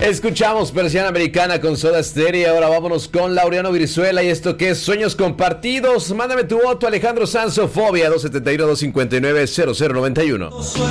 Escuchamos Persiana Americana con Soda Stereo. Ahora vámonos con Laureano Brizuela y esto que es Sueños Compartidos. Mándame tu voto, Alejandro Sanz, Fobia 271-259-0091.